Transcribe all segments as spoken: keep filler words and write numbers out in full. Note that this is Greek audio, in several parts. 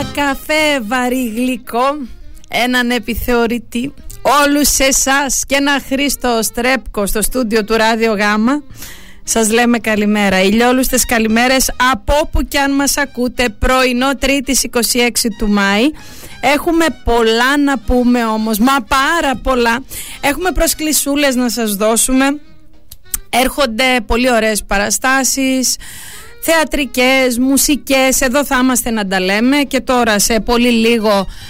καφέ βαρύ γλυκό, έναν επιθεωρητή, όλους εσάς και ένα Χρήστο Στρέπκο στο στούντιο του Ράδιο Γάμα. Σας λέμε καλημέρα, ηλιόλουστες καλημέρες από όπου και αν μας ακούτε. Πρωινό Τρίτης είκοσι έξι του Μάη. Έχουμε πολλά να πούμε όμως, μα πάρα πολλά. Έχουμε προσκλησούλες να σας δώσουμε. Έρχονται πολύ ωραίες παραστάσεις, θεατρικές, μουσικές. Εδώ θα είμαστε να τα λέμε. Και τώρα σε πολύ λίγο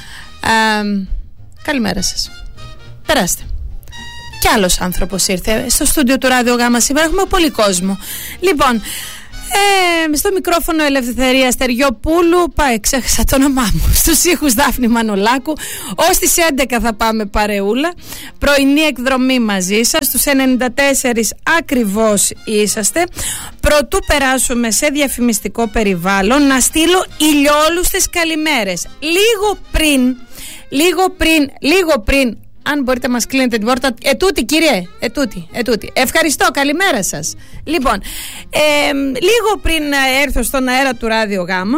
ε, καλημέρα σας. Περάστε. Κι άλλος άνθρωπος ήρθε στο στούντιο του Ράδιο Γάμα σήμερα. Έχουμε πολύ κόσμο. Λοιπόν, ε, στο μικρόφωνο Ελευθερία Στεριοπούλου. Πάει, ξέχασα το όνομά μου. Στους ήχους Δάφνη Μανολάκου. Ως τις έντεκα θα πάμε παρεούλα. Πρωινή εκδρομή μαζί σας. Στους ενενήντα τέσσερα ακριβώς είσαστε. Προτού περάσουμε σε διαφημιστικό περιβάλλον, να στείλω ηλιόλουστες καλημέρες. Λίγο πριν, λίγο πριν, λίγο πριν. Αν μπορείτε μας κλείνετε την πόρτα. Ετούτη κύριε, ετούτη, ετούτη. Ευχαριστώ, καλημέρα σας. Λοιπόν, ε, λίγο πριν έρθω στον αέρα του Ράδιο Γάμα,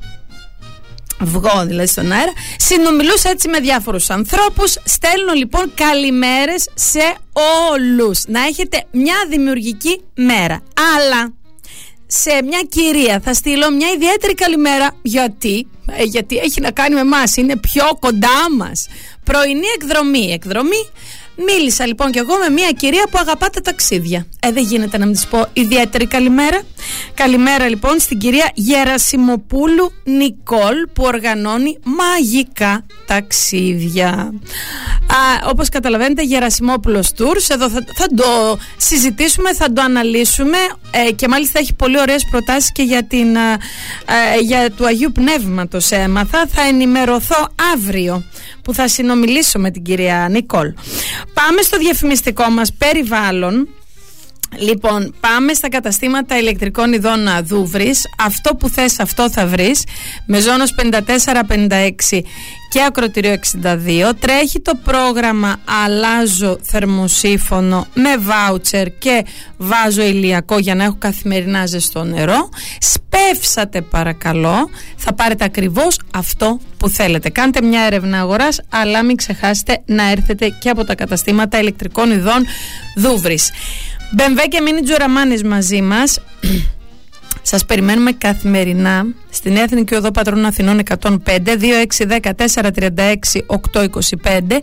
βγω δηλαδή στον αέρα, συνομιλούσα έτσι με διάφορους ανθρώπους. Στέλνω λοιπόν καλημέρες σε όλους. Να έχετε μια δημιουργική μέρα. Αλλά σε μια κυρία θα στείλω μια ιδιαίτερη καλημέρα. Γιατί, ε, γιατί έχει να κάνει με εμάς, είναι πιο κοντά μας. Πρωινή εκδρομή, εκδρομή. Μίλησα λοιπόν κι εγώ με μια κυρία που αγαπά τα ταξίδια. Ε, δεν γίνεται να μην της πω ιδιαίτερη καλημέρα. Καλημέρα λοιπόν στην κυρία Γερασιμοπούλου Νικόλ, που οργανώνει μαγικά ταξίδια. Α, όπως καταλαβαίνετε, Γερασιμόπουλος Tours. Εδώ θα, θα το συζητήσουμε, θα το αναλύσουμε ε, και μάλιστα έχει πολύ ωραίες προτάσεις και για, την, ε, ε, για του Αγίου Πνεύματος έμαθα. Θα ενημερωθώ αύριο που θα συνομιλήσω με την κυρία Νικόλ. Πάμε στο διαφημιστικό μας περιβάλλον. Λοιπόν, πάμε στα καταστήματα ηλεκτρικών ειδών Δούβρης. Αυτό που θες, αυτό θα βρεις. Μεζόνος πενήντα τέσσερα πενήντα έξι και Ακροτηρίο εξήντα δύο. Τρέχει το πρόγραμμα Αλλάζω θερμοσύφωνο με βάουτσερ και βάζω ηλιακό για να έχω καθημερινά ζεστό νερό. Σπεύσατε παρακαλώ, θα πάρετε ακριβώς αυτό που θέλετε. Κάντε μια έρευνα αγοράς, αλλά μην ξεχάσετε να έρθετε και από τα καταστήματα ηλεκτρικών ειδών Δούβρης. Μπεμβέ και Μίνι Τζουραμάνης μαζί μας. Σας περιμένουμε καθημερινά στην Εθνική Οδό Πατρών Αθηνών εκατόν πέντε, δύο έξι ένα μηδέν τέσσερα τρία έξι οκτώ είκοσι πέντε.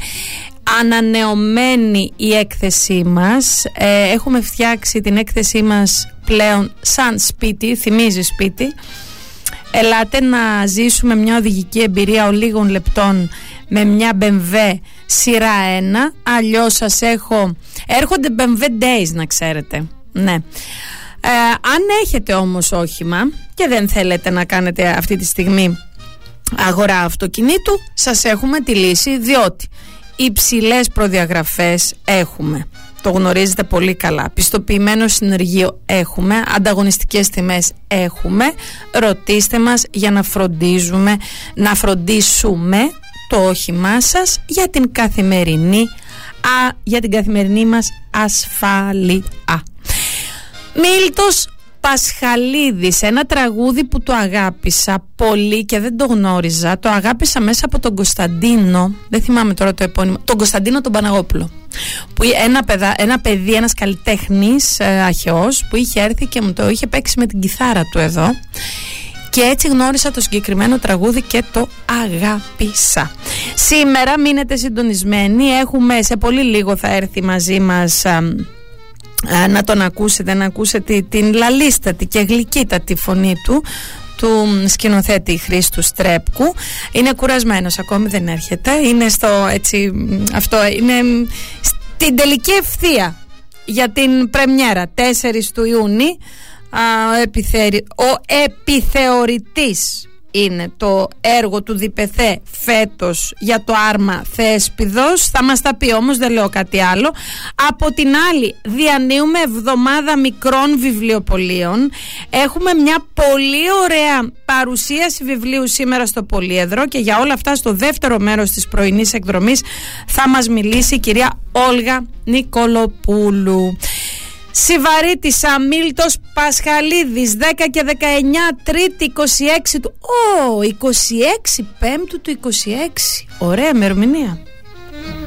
Ανανεωμένη η έκθεσή μας. ε, Έχουμε φτιάξει την έκθεσή μας πλέον σαν σπίτι, θυμίζει σπίτι. Ελάτε να ζήσουμε μια οδηγική εμπειρία ολίγων λεπτών με μια μπεμβέ σειρά ένα. Αλλιώς σας έχω... Έρχονται μπεμβέ Days, να ξέρετε. Ναι. Ε, αν έχετε όμως όχημα και δεν θέλετε να κάνετε αυτή τη στιγμή αγορά αυτοκινήτου, σας έχουμε τη λύση, διότι υψηλές προδιαγραφές έχουμε. Το γνωρίζετε πολύ καλά. Πιστοποιημένο συνεργείο έχουμε. Ανταγωνιστικές τιμές έχουμε. Ρωτήστε μας για να φροντίζουμε, να φροντίσουμε το όχημά σας για την καθημερινή, α, για την καθημερινή μας ασφάλεια. Μίλτος Πασχαλίδης, ένα τραγούδι που το αγάπησα πολύ και δεν το γνώριζα. Το αγάπησα μέσα από τον Κωνσταντίνο, δεν θυμάμαι τώρα το επώνυμο, τον Κωνσταντίνο τον Παναγόπουλο, που ένα, παιδα, ένα παιδί, ένας καλλιτέχνης ε, αχαιός, που είχε έρθει και μου το είχε παίξει με την κιθάρα του εδώ. Και έτσι γνώρισα το συγκεκριμένο τραγούδι και το αγάπησα. Σήμερα μείνετε συντονισμένοι. Έχουμε, σε πολύ λίγο θα έρθει μαζί μας α, α, να τον ακούσετε, να ακούσετε την λαλίστατη και γλυκύτατη φωνή του, του σκηνοθέτη Χρήστου Στρέπκου. Είναι κουρασμένος, ακόμη δεν έρχεται. Είναι στο έτσι, αυτό είναι στην τελική ευθεία για την πρεμιέρα τέσσερις του Ιούνιου. Ο, επιθερι... ο επιθεωρητής είναι το έργο του Διπεθέ φέτος για το Άρμα Θέσπιδος. Θα μας τα πει όμως, δεν λέω κάτι άλλο. Από την άλλη διανύουμε εβδομάδα μικρών βιβλιοπωλείων. Έχουμε μια πολύ ωραία παρουσίαση βιβλίου σήμερα στο Πολύεδρο και για όλα αυτά στο δεύτερο μέρος της πρωινής εκδρομής θα μας μιλήσει η κυρία Όλγα Νικολοπούλου. Σιβαρίτης Αμίλτος Πασχαλίδης, δέκα και δεκαεννιά, Τρίτη είκοσι έξι του... Ω, είκοσι έξι Πέμπτου του είκοσι έξι. Ωραία ημερομηνία.